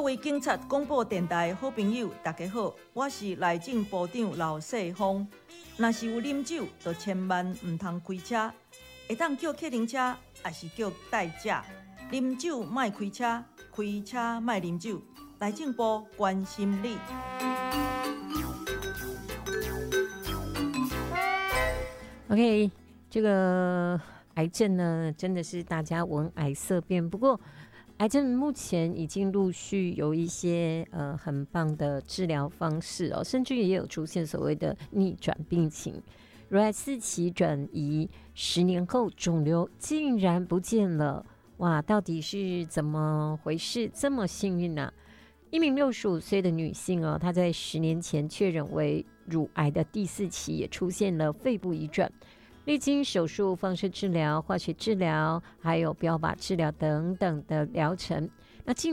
位警察广播电台好朋友，大家好，我是内政部长老世芳。若是有啉酒，就千万唔通开车，会当叫客停车，也是叫代驾。啉酒莫开车，开车莫啉酒。内政部关心你。 OK， 这个癌症呢，真的是大家闻癌色变。不过，癌症目前已经陆续有一些很棒的治疗方式哦，甚至也有出现所谓的逆转病情。乳癌4期转移，10年后肿瘤竟然不见了，哇，到底是怎么回事？这么幸运啊！一名65岁的女性哦，她在10年前确诊为乳癌的第4期，也出现了肺部移转。历经手术、放射治疗、化学治疗，还有标靶治疗等等的疗程，那进